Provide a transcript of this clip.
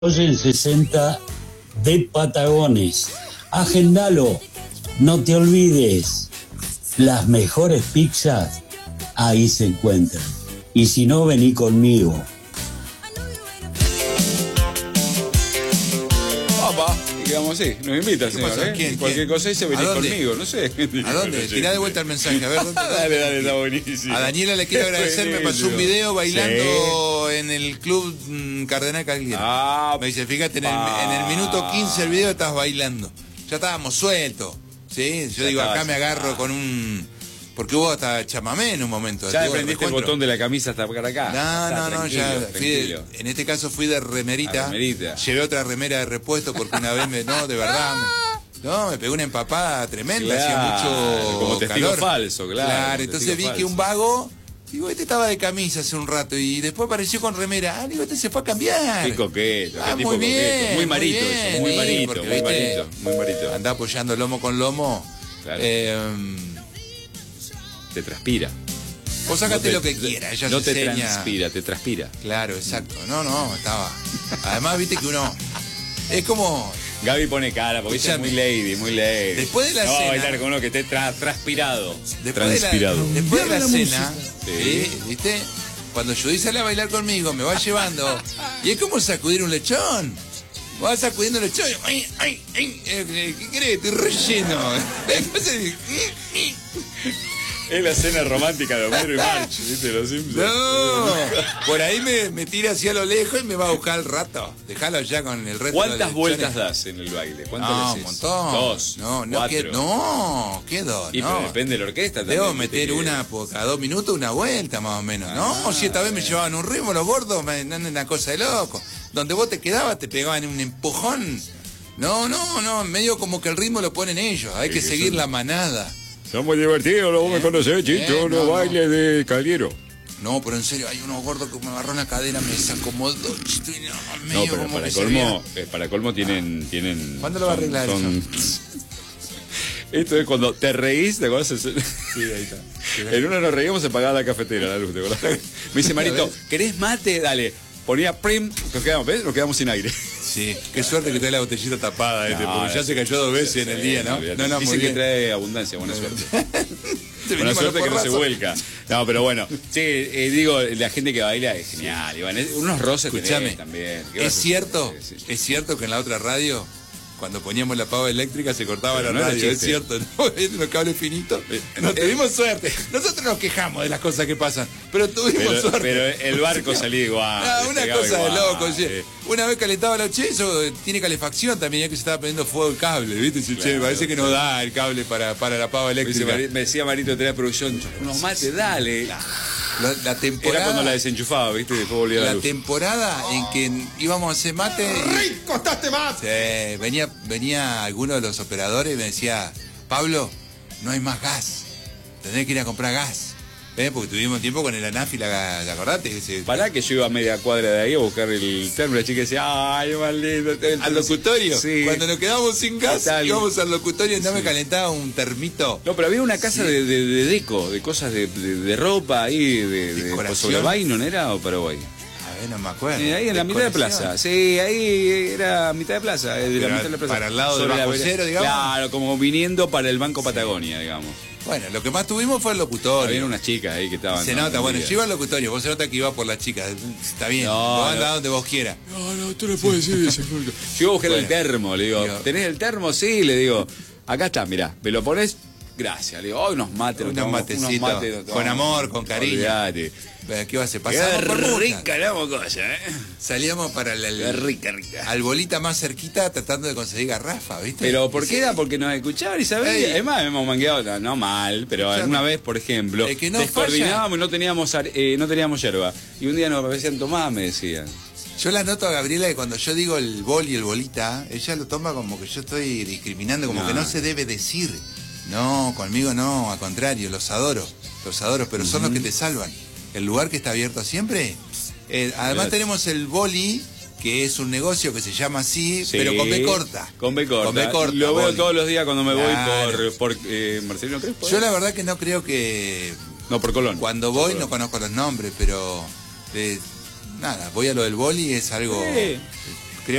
Oye, 60 de Patagones. Agendalo, no te olvides. Las mejores pizzas ahí se encuentran. Y si no, vení conmigo. Papá, y quedamos así. Nos invita, señor. ¿Quién? Cualquier cosa dice venir conmigo, no sé. ¿A dónde? Tirá de vuelta el mensaje, a ver dónde. Dale, está buenísimo. A Daniela le quiero agradecer, me pasó un video bailando en el club Cardenal Cagliari. Me dice, fíjate, en el minuto 15 del video estás bailando. Ya estábamos sueltos. ¿Sí? Yo digo, acá me agarro con un... Porque hubo hasta chamamé en un momento. Ya le prendiste el botón de la camisa hasta acá. No, ya. En este caso fui de remerita. Llevé otra remera de repuesto porque una vez me pegó una empapada tremenda, hacía mucho como testigo calor. Falso, claro. Entonces vi que un vago, digo, este estaba de camisa hace un rato y después apareció con remera. Digo, este se fue a cambiar. Qué coqueto, qué tipo muy bien, coqueto. Muy marito eso, muy marito, muy marito. Andá apoyando lomo con lomo. Claro. Te transpira. Vos sacate lo que quieras, ella no se te enseña. transpira, te transpira. Claro, exacto. No, estaba. Además, viste que uno. Es como. Gaby pone cara porque ella es muy lady, muy lady. Después de la cena. No, bailar con uno que esté transpirado. Después de la cena, ¿viste? Cuando Judy sale a bailar conmigo, me va llevando. Y es como sacudir un lechón. Vas sacudiendo el lechón. ¿Qué querés? Estoy relleno. Es la cena romántica de Homero y Marge, ¿viste? Los Simpsons. No, por ahí me tira hacia lo lejos y me va a buscar al rato. Dejalo ya con el resto. ¿Cuántas vueltas das en el baile? ¿Cuántas no, veces? Un montón. 2, no, 4. Quedo. Y pero depende de la orquesta también. Debo meter una por cada 2 minutos, una vuelta más o menos. No, si esta vez me llevaban un ritmo, los gordos me dan una cosa de loco. Donde vos te quedabas te pegaban un empujón. No, medio como que el ritmo lo ponen ellos. Hay que seguir la manada. Son muy divertidos, vos me conocés, Chicho, los bailes de Caliero. No, pero en serio, hay unos gordos que me agarró una cadera, me desacomodó. No, pero para colmo tienen. ¿Cuándo lo va a arreglar eso? Esto es cuando te reís, ¿te acuerdas? Sí, ahí está. En una nos reíamos, se apagaba la cafetera, la luz, ¿te acuerdas? Me dice Marito, ¿querés mate? Dale. Ponía prim, nos quedamos, ¿ves? Nos quedamos sin aire. Sí, qué suerte que trae la botellita tapada, porque ya se cayó 2 veces en el día, ¿no? Dicen que trae abundancia, buena suerte. Buena suerte que no se vuelca. No, pero bueno, sí, digo, la gente que baila es genial, Iván. Unos roces tenés también. ¿Es cierto que en la otra radio, cuando poníamos la pava eléctrica, se cortaba la radio? Es cierto, ¿no? Los cables finitos. No tuvimos suerte. Nosotros nos quejamos de las cosas que pasan, pero tuvimos suerte. Pero el barco salía igual. Una cosa de loco. Una vez calentaba el eso tiene calefacción también, ya que se estaba prendiendo fuego el cable, ¿viste? Claro, parece que no da el cable para la pava eléctrica. Me decía Marito de la producción, unos mates, dale. La temporada. Era cuando la desenchufaba, ¿viste? Después volvía la luz. Temporada en que íbamos a hacer mate. ¡Rico está este mate! Sí, venía alguno de los operadores y me decía, Pablo, no hay más gas. Tenés que ir a comprar gas. Porque tuvimos tiempo con el ANAF y ¿te acordate? Pará que yo iba a media cuadra de ahí a buscar el termo. La chica decía, ay, más lindo. ¿Al locutorio? Sí. Cuando nos quedamos sin gas, íbamos al locutorio y no me calentaba un termito. No, pero había una casa de deco, de cosas de ropa ahí, de sobre Baino, ¿no era? ¿O Paraguay? A ver, no me acuerdo. Ahí en la mitad de plaza. Sí, ahí era mitad de plaza. De la mitad de la plaza. Para el lado del Banco Cero, digamos. Claro, como viniendo para el Banco Patagonia, digamos. Bueno, lo que más tuvimos fue el locutorio. Había unas chicas ahí que estaban. Se nota, bueno, yo iba al locutorio, vos se nota que iba por las chicas. Está bien, vos andá donde vos quieras. No, tú no puedes decir eso. Yo iba a buscar el termo, le digo, ¿tenés el termo? Sí, le digo, acá está, mirá, me lo pones, gracias. Le digo, unos mates, unos matecitos, con amor, con cariño. Olvidate. ¿Qué va a hacer? Pasamos por rica la mocosa, Salíamos para rica. Al bolita más cerquita tratando de conseguir garrafa, ¿viste? Pero ¿por qué era? Porque nos escuchaban y sabían. Además, hemos mangueado, no mal, pero alguna vez, por ejemplo, descoordinábamos y no teníamos yerba. Y un día nos decían, tomá, me decían. Yo la noto a Gabriela que cuando yo digo el bol y el bolita, ella lo toma como que yo estoy discriminando, como que no se debe decir. No, conmigo no, al contrario, los adoro, pero son los que te salvan. El lugar que está abierto siempre. Además tenemos el boli, que es un negocio que se llama así, pero con B corta. Con B corta. Lo veo todos los días cuando me voy por Marcelino Crespo. Yo la verdad que no creo que... No, por Colón. Cuando voy no conozco los nombres, pero... nada, voy a lo del boli, es algo...